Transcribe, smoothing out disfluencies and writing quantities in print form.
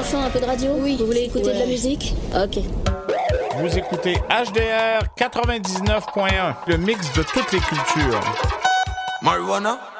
Enfin, un peu de radio? Oui. Vous voulez écouter de la musique? Ok. Vous écoutez HDR 99.1, le mix de toutes les cultures. Marijuana?